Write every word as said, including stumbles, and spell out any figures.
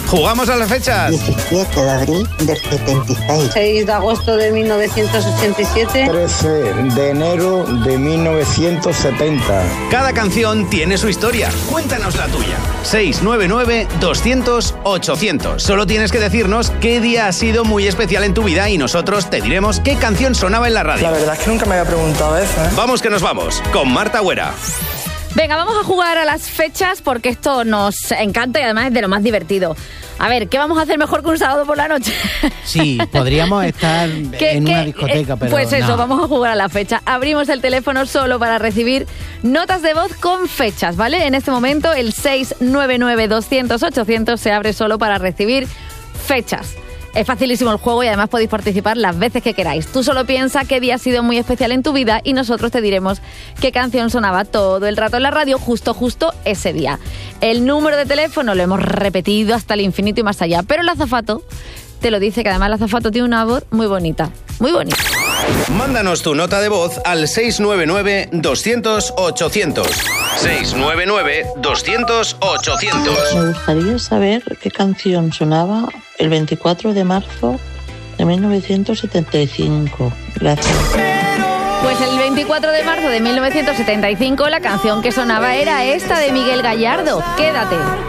¿Jugamos a las fechas? diecisiete de abril del setenta y seis. seis de agosto de mil novecientos ochenta y siete. trece de enero de mil novecientos setenta. Cada canción tiene su historia. Cuéntanos la tuya. seis nueve nueve, doscientos, ochocientos. Solo tienes que decirnos qué día ha sido muy especial en tu vida y nosotros te diremos qué canción sonaba en la radio. La verdad es que nunca me había preguntado eso, ¿eh? Vamos que nos vamos, con Marta Güera. Venga, vamos a jugar a las fechas porque esto nos encanta y además es de lo más divertido. A ver, ¿qué vamos a hacer mejor que un sábado por la noche? Sí, podríamos estar ¿Qué, en qué, una discoteca, eh, pero Pues eso, no. vamos a jugar a la fecha. Abrimos el teléfono solo para recibir notas de voz con fechas, ¿vale? En este momento el seis nueve nueve, doscientos, ochocientos se abre solo para recibir fechas. Es facilísimo el juego y además podéis participar las veces que queráis. Tú solo piensa qué día ha sido muy especial en tu vida y nosotros te diremos qué canción sonaba todo el rato en la radio justo, justo ese día. El número de teléfono lo hemos repetido hasta el infinito y más allá, pero el azafato te lo dice, que además el azafato tiene una voz muy bonita, muy bonita. Mándanos tu nota de voz al seis nueve nueve, doscientos, ochocientos. seis nueve nueve, doscientos, ochocientos. Me gustaría saber qué canción sonaba el veinticuatro de marzo de mil novecientos setenta y cinco. Gracias. Pues el veinticuatro de marzo de mil novecientos setenta y cinco la canción que sonaba era esta de Miguel Gallardo. Quédate.